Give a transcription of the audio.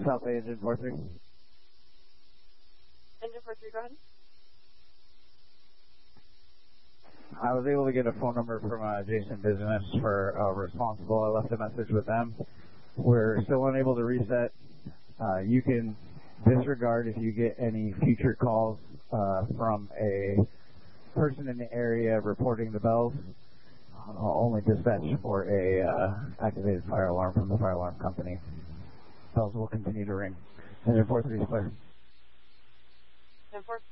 South Bay Engine 43. Engine 43, go ahead. I was able to get a phone number from Adjacent Business for Responsible. I left a message with them. We're still unable to reset. You can disregard if you get any future calls from a person in the area reporting the bells. Only dispatch for a activated fire alarm from the fire alarm company. Bells will continue to ring. Engine 43 is clear. Engine 4.